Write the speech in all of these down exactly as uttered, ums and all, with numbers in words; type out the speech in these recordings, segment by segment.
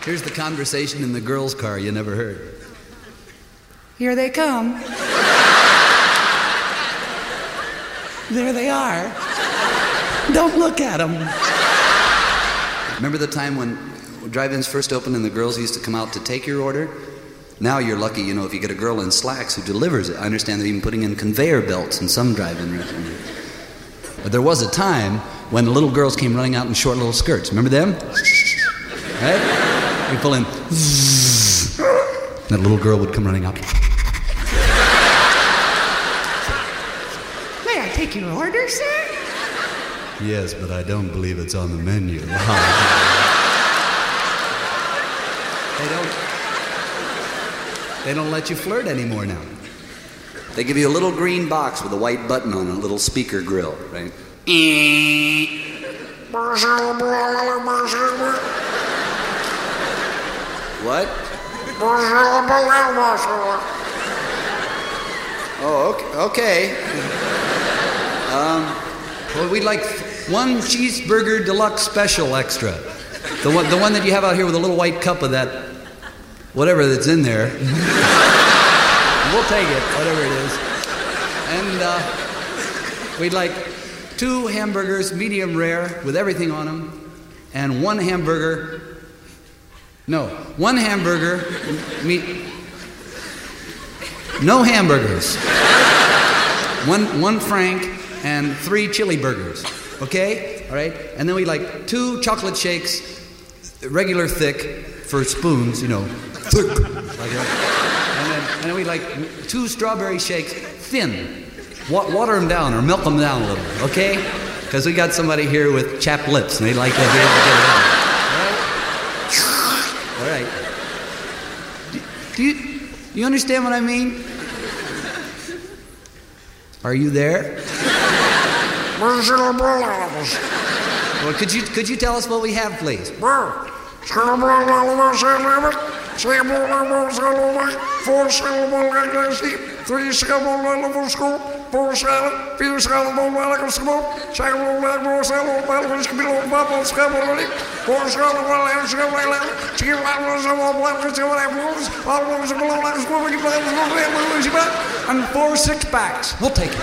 Here's the conversation in the girls' car you never heard. Here they come. There they are. Don't look at them. Remember the time when drive-ins first opened and the girls used to come out to take your order? Now you're lucky, you know, if you get a girl in slacks who delivers it. I understand they're even putting in conveyor belts in some drive-in restaurants. But there was a time when the little girls came running out in short little skirts. Remember them? Right? You pull in. That little girl would come running out. May I take your order, sir? Yes, but I don't believe it's on the menu. They don't. They don't let you flirt anymore now. They give you a little green box with a white button on it, a little speaker grill, right? What? Oh, okay. okay. Um, well, we'd like one cheeseburger deluxe special extra. The one, the one that you have out here with a little white cup of that, whatever that's in there. We'll take it, whatever it is. And uh, we'd like two hamburgers, medium rare, with everything on them, and one hamburger. No, one hamburger, meat. No hamburgers. One, one Frank and three chili burgers. Okay? All right? And then we like two chocolate shakes, regular thick, for spoons, you know. Thick. Like that. And then, and then we like two strawberry shakes, thin. Wa- water them down or milk them down a little. Okay? Because we got somebody here with chapped lips and they like to be able to get it out. All right? Do, do you do you understand what I mean? Are you there? Well, could you could you tell us what we have, please? Three syllable level school, four salad, few syllable medical school, syllable medical syllable medical school, bubble scabble, four syllable level school, two levels of all levels of levels, all levels of all levels of levels, and four six packs. We'll take it.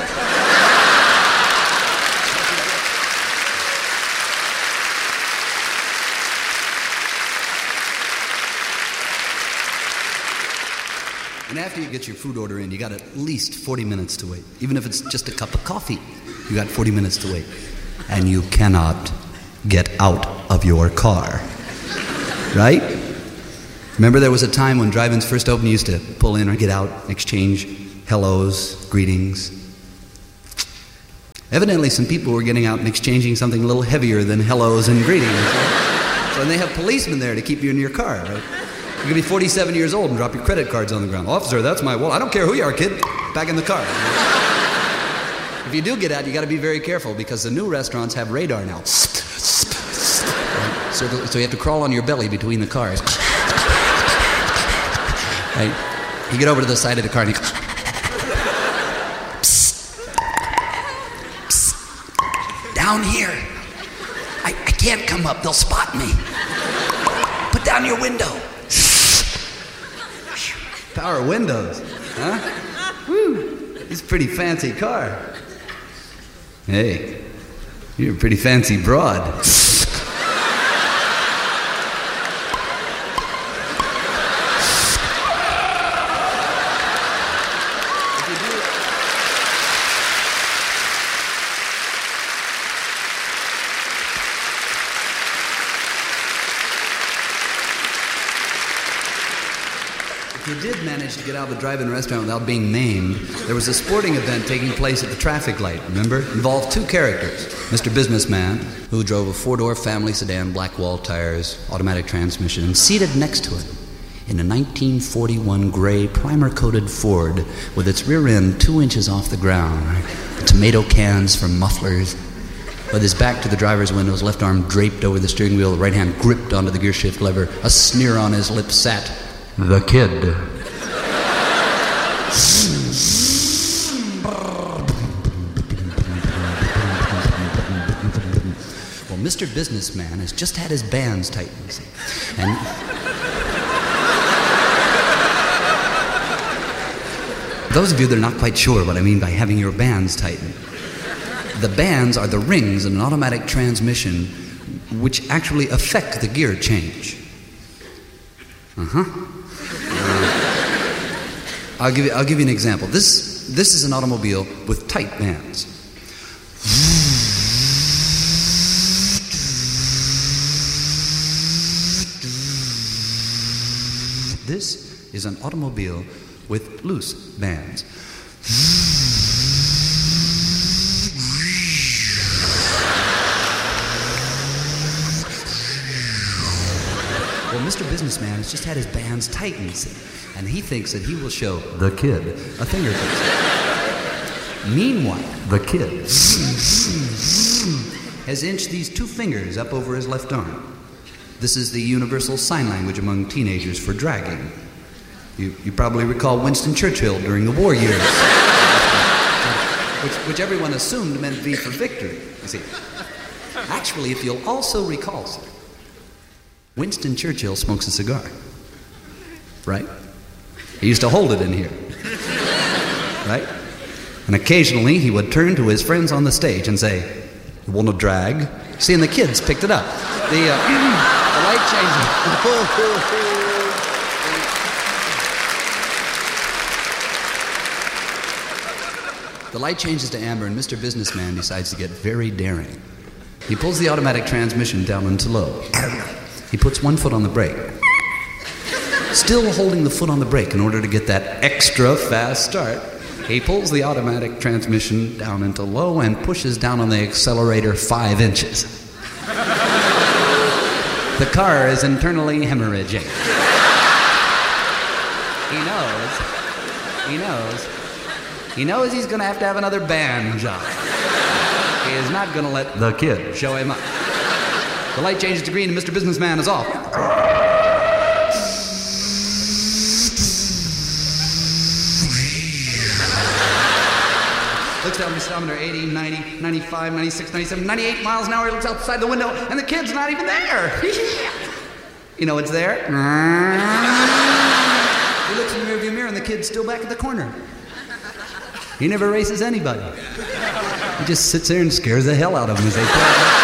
And after you get your food order in, you got at least forty minutes to wait. Even if it's just a cup of coffee, you got forty minutes to wait. And you cannot get out of your car. Right? Remember there was a time when drive-ins first opened, you used to pull in or get out, exchange hellos, greetings. Evidently some people were getting out and exchanging something a little heavier than hellos and greetings. Right? So and they have policemen there to keep you in your car, right? You could be forty-seven years old and drop your credit cards on the ground. Officer, that's my wallet. I don't care who you are, kid. Back in the car. If you do get out, you got to be very careful because the new restaurants have radar now. So, so you have to crawl on your belly between the cars. Right? You get over to the side of the car and you go, psst, psst, down here. I, I can't come up. They'll spot me. Put down your window. Power windows, huh? Woo, it's a pretty fancy car. Hey, you're a pretty fancy broad. If you did manage to get out of the drive-in restaurant without being named, there was a sporting event taking place at the traffic light, remember? It involved two characters. Mister Businessman, who drove a four-door family sedan, black wall tires, automatic transmission, and seated next to him in a nineteen forty-one gray primer-coated Ford with its rear end two inches off the ground, right? Tomato cans for mufflers. With his back to the driver's window, his left arm draped over the steering wheel, the right hand gripped onto the gear shift lever, a sneer on his lips sat the kid. Well, Mister Mister Businessman has just had his bands tightened, you see. And those of you that are not quite sure what I mean by having your bands tightened, the bands are the rings in an automatic transmission which actually affect the gear change. Uh-huh. Uh, I'll give you, I'll give you an example. This, this is an automobile with tight bands. This is an automobile with loose bands. Well, Mister Businessman has just had his bands tightened, see, and he thinks that he will show the kid a thing or two. Meanwhile, the kid has inched these two fingers up over his left arm. This is the universal sign language among teenagers for dragging. You, you probably recall Winston Churchill during the war years, which, which everyone assumed meant V for victory, you see. Actually, if you'll also recall, sir, Winston Churchill smokes a cigar, right? He used to hold it in here, right? And occasionally he would turn to his friends on the stage and say, "You want to drag?" See, and the kids picked it up. The, uh, the light changes. The light changes to amber, and Mister Businessman decides to get very daring. He pulls the automatic transmission down into low. He puts one foot on the brake, still holding the foot on the brake in order to get that extra fast start. He pulls the automatic transmission down into low and pushes down on the accelerator five inches. The car is internally hemorrhaging. He knows, he knows, he knows he's going to have to have another band job. He is not going to let the kid show him up. The light changes to green and Mister Businessman is off. Looks down the speedometer, eighty, ninety, ninety-five, ninety-six, ninety-seven, ninety-eight miles an hour. He looks outside the window and the kid's not even there. You know what's there? He looks in the rearview mirror and the kid's still back at the corner. He never races anybody. He just sits there and scares the hell out of them as they play.